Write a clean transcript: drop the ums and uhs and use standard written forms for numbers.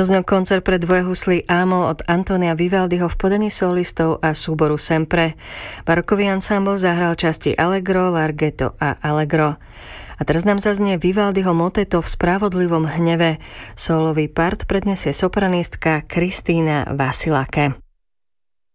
Doznel koncert pre dvojhuslý Amol od Antonia Vivaldiho v podaní solistov a súboru Sempre. Barokový ansámbl zahral časti Allegro, Larghetto a Allegro. A teraz nám zaznie Vivaldiho moteto v Spravodlivom hneve. Solový part predniesie sopranistka Kristína Vasilake.